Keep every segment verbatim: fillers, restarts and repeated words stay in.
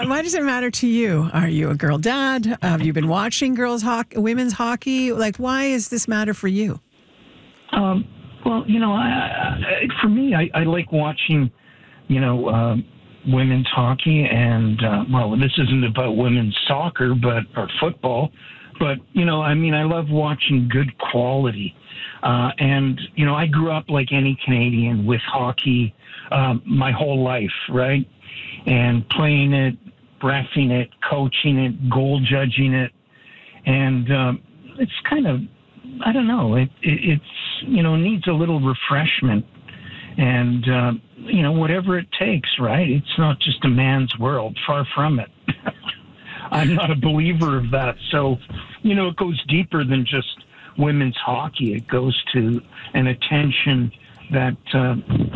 why does it matter to you? Are you a girl dad? Have you been watching girls hockey, women's hockey? Like, why does this matter for you? Um, well, you know, I, I, for me, I, I like watching, you know, uh, women's hockey, and uh, well, this isn't about women's soccer, but or football, but you know, I mean, I love watching good quality, uh, and you know, I grew up like any Canadian with hockey um, my whole life, right, and playing it, reffing it, coaching it, goal judging it, and um, it's kind of, I don't know, it, it it's you know needs a little refreshment. And, uh, you know, whatever it takes, right? It's not just a man's world. Far from it. I'm not a believer of that. So, you know, it goes deeper than just women's hockey. It goes to an attention that, uh,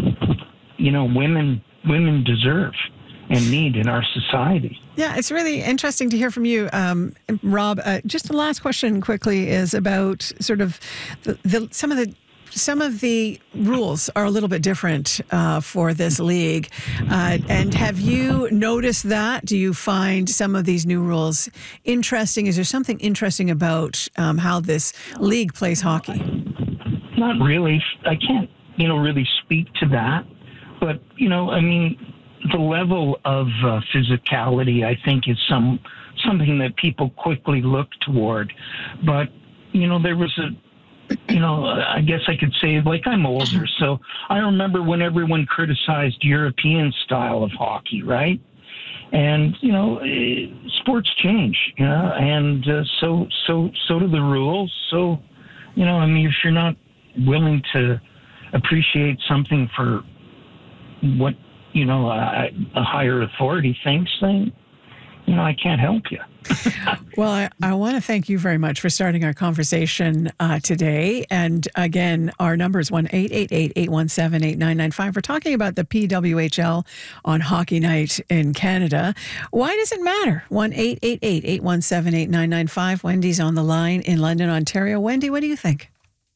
you know, women women deserve and need in our society. Yeah, it's really interesting to hear from you, um, Rob. Uh, just the last question quickly is about sort of the, the some of the Some of the rules are a little bit different uh, for this league. Uh, and have you noticed that? Do you find some of these new rules interesting? Is there something interesting about um, how this league plays hockey? Not really. I can't, you know, really speak to that. But, you know, I mean, the level of uh, physicality, I think, is some something that people quickly look toward. But, you know, there was a You know, I guess I could say, like, I'm older, so I remember when everyone criticized European style of hockey, right? And, you know, eh, sports change, you know, and uh, so so so do the rules. So, you know, I mean, if you're not willing to appreciate something for what, you know, a, a higher authority thinks, then, you know, I can't help you. Well, I, I want to thank you very much for starting our conversation uh, today. And again, our number is one eight eight eight, eight one seven, eight nine nine five. We're talking about the P W H L on Hockey Night in Canada. Why does it matter? one eight eight eight, eight one seven, eight nine nine five. Wendy's on the line in London, Ontario. Wendy, what do you think?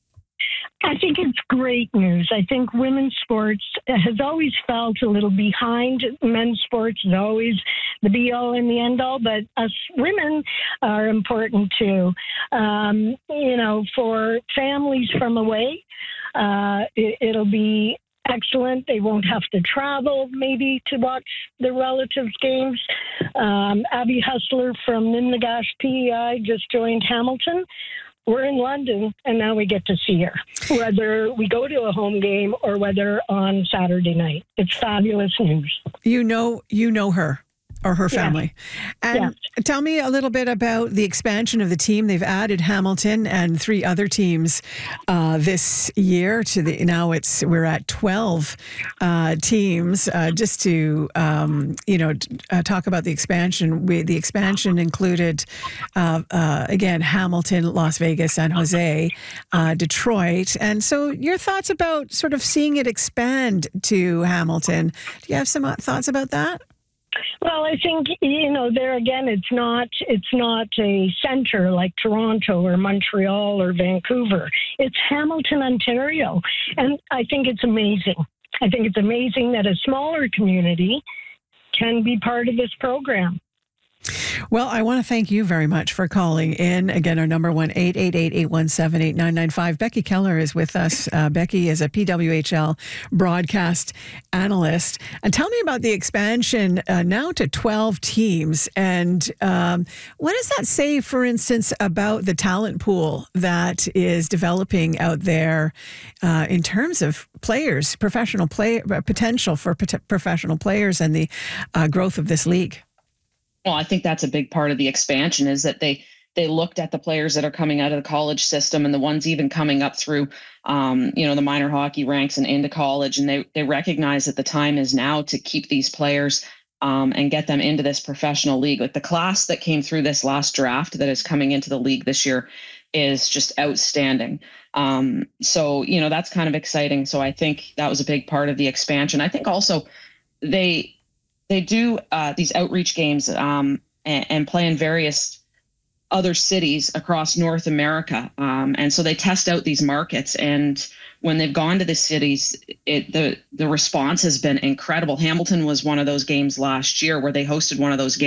I think it's great news. I think women's sports has always felt a little behind. Men's sports is always the be-all and the end-all, but us women are important too. Um, you know, for families from away, uh, it, it'll be excellent. They won't have to travel maybe to watch their relatives' games. Um, Abby Hustler from Nimnagash P E I just joined Hamilton. We're in London, and now we get to see her, whether we go to a home game or whether on Saturday night. It's fabulous news. You know, you know her. Or her family. Yeah. And yeah. tell me a little bit about the expansion of the team. They've added Hamilton and three other teams uh, this year. To the now it's we're at twelve uh, teams. Uh, just to um, you know uh, talk about the expansion. We, the expansion included uh, uh, again Hamilton, Las Vegas, San Jose, uh, Detroit. And so your thoughts about sort of seeing it expand to Hamilton? Do you have some thoughts about that? Well, I think, you know, there again, it's not it's not a center like Toronto or Montreal or Vancouver. It's Hamilton, Ontario. And I think it's amazing. I think it's amazing that a smaller community can be part of this program. Well, I want to thank you very much for calling in. Again, our number one eight eight eight, eight one seven, eight nine nine five. Becky Keller is with us. Uh, Becky is a P W H L broadcast analyst. And tell me about the expansion uh, now to twelve teams. And um, what does that say, for instance, about the talent pool that is developing out there uh, in terms of players, professional play potential for pot- professional players and the uh, growth of this league? Well, I think that's a big part of the expansion is that they they looked at the players that are coming out of the college system and the ones even coming up through, um, you know, the minor hockey ranks and into college. And they, they recognize that the time is now to keep these players um, and get them into this professional league. Like the class that came through this last draft that is coming into the league this year is just outstanding. Um, so, you know, that's kind of exciting. So I think that was a big part of the expansion. I think also they they do uh, these outreach games um, and, and play in various other cities across North America. Um, and so they test out these markets. And when they've gone to the cities, it, the, the response has been incredible. Hamilton was one of those games last year where they hosted one of those games.